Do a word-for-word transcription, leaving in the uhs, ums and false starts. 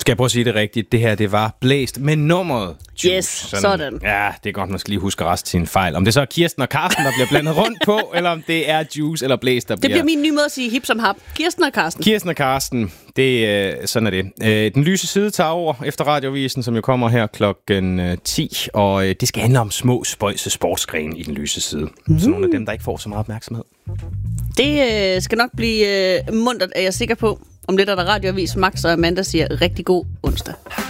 Skal jeg prøve at sige det rigtigt? Det her, det var blæst med nummeret Juice. Yes, sådan. sådan. Ja, det er godt, man skal lige huske at reste sine fejl. Om det så er Kirsten og Karsten, der bliver blandet rundt på, eller om det er Juice eller blæst, der det bliver... Det bliver min nye måde at sige hip som hap. Kirsten og Karsten. Kirsten og Karsten, det, øh, sådan er det. Øh, den lyse side tager over efter Radiovisen, som jo kommer her klokken øh, ti, og øh, det skal handle om små spøjse sportsgrene i den lyse side. Mm. Så nogle af dem, der ikke får så meget opmærksomhed. Det øh, skal nok blive øh, muntert, er jeg sikker på. Om lidt er der Radioavis. Max og Amanda siger rigtig god onsdag.